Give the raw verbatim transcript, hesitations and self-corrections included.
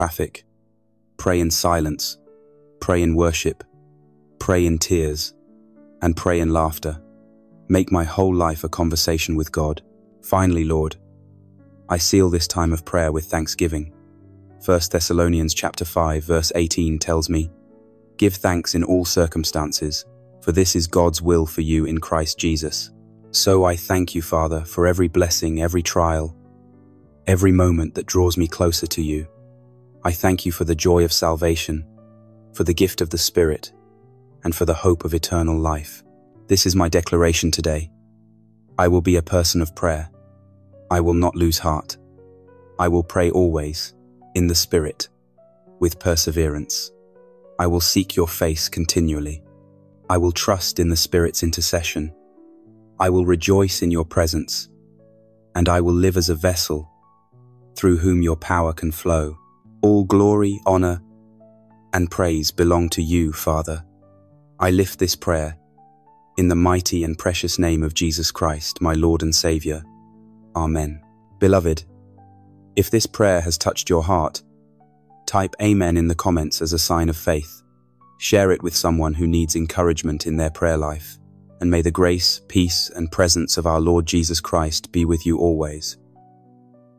traffic. Pray in silence. Pray in worship. Pray in tears. And pray in laughter. Make my whole life a conversation with God. Finally, Lord, I seal this time of prayer with thanksgiving. First Thessalonians chapter five verse eighteen tells me, "Give thanks in all circumstances, for this is God's will for you in Christ Jesus." So I thank you, Father, for every blessing, every trial, every moment that draws me closer to you. I thank you for the joy of salvation, for the gift of the Spirit, and for the hope of eternal life. This is my declaration today. I will be a person of prayer. I will not lose heart. I will pray always, in the Spirit, with perseverance. I will seek your face continually. I will trust in the Spirit's intercession. I will rejoice in your presence, and I will live as a vessel through whom your power can flow. All glory, honor, and praise belong to you, Father. I lift this prayer in the mighty and precious name of Jesus Christ, my Lord and Savior. Amen. Beloved, if this prayer has touched your heart, type Amen in the comments as a sign of faith. Share it with someone who needs encouragement in their prayer life. And may the grace, peace, and presence of our Lord Jesus Christ be with you always.